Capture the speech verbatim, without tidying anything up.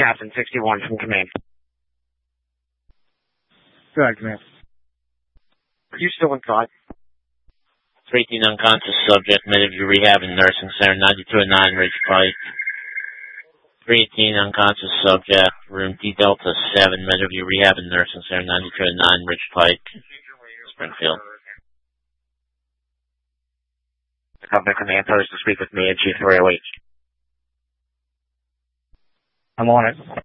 Captain sixty-one from command. Go ahead, command. Are you still inside? three eighteen unconscious subject, Mediview Rehab and Nursing Center, ninety-two and nine Ridge Pike. three eighteen unconscious subject, room D Delta seven, Mediview Rehab and Nursing Center, ninety-two and nine Ridge Pike, Springfield. The company command post to speak with me at G three oh eight. I'm on it.